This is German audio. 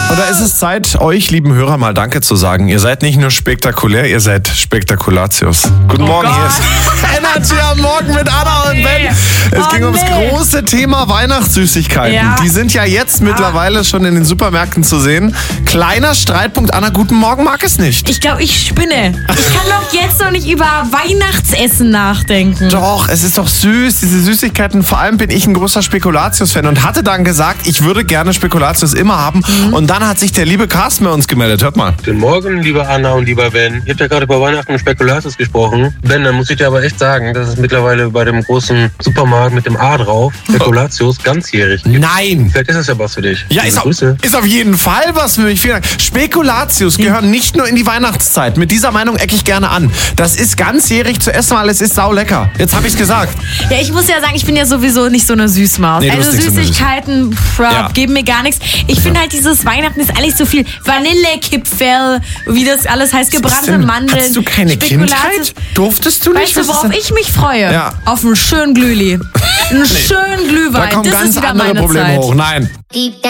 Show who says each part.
Speaker 1: Und da ist es Zeit, euch, lieben Hörer, mal Danke zu sagen. Ihr seid nicht nur spektakulär, ihr seid Spektakulatius. Guten Morgen, hier ist Energy am Morgen mit Anna und Ben. Es ging ums große Thema Weihnachtssüßigkeiten.
Speaker 2: Ja.
Speaker 1: Die sind ja jetzt mittlerweile schon in den Supermärkten zu sehen. Kleiner Streitpunkt. Anna, guten Morgen, mag es nicht.
Speaker 2: Ich glaube, ich spinne. Ich kann doch jetzt noch nicht über Weihnachtsessen nachdenken.
Speaker 1: Doch, es ist doch süß, diese Süßigkeiten. Vor allem bin ich ein großer Spekulatius-Fan und hatte dann gesagt, ich würde gerne Spekulatius immer haben. Und dann hat sich der liebe Carsten bei uns gemeldet. Hört mal.
Speaker 3: Guten Morgen, lieber Anna und lieber Ben. Ihr habt ja gerade über Weihnachten und Spekulatius gesprochen. Ben, dann muss ich dir aber echt sagen, dass es mittlerweile bei dem großen Supermarkt mit dem A drauf, Spekulatius, ganzjährig gibt.
Speaker 1: Nein.
Speaker 3: Vielleicht ist das ja was für dich.
Speaker 1: Ja, ist auf jeden Fall was für mich. Vielen Dank. Spekulatius gehören nicht nur in die Weihnachtszeit. Mit dieser Meinung ecke ich gerne an. Das ist ganzjährig zu essen, weil es ist saulecker. Jetzt habe ich es gesagt.
Speaker 2: Ja, ich muss ja sagen, ich bin ja sowieso nicht so eine Süßmaus.
Speaker 1: Nee, du
Speaker 2: also
Speaker 1: bist nicht so eine
Speaker 2: Süßigkeiten geben mir gar nichts. Ich finde halt, dieses Weihnachten ist alles so viel Vanillekipferl, wie das alles heißt, gebrannte Mandeln.
Speaker 1: Hattest du keine Kindheit? Durftest du nicht?
Speaker 2: Weißt du, worauf ich mich freue?
Speaker 1: Ja.
Speaker 2: Auf einen schönen Glühli. Einen schönen Glühwein.
Speaker 1: Da kommen
Speaker 2: das
Speaker 1: ganz
Speaker 2: ist wieder
Speaker 1: andere
Speaker 2: meine
Speaker 1: Probleme
Speaker 2: Zeit.
Speaker 1: hoch. Nein.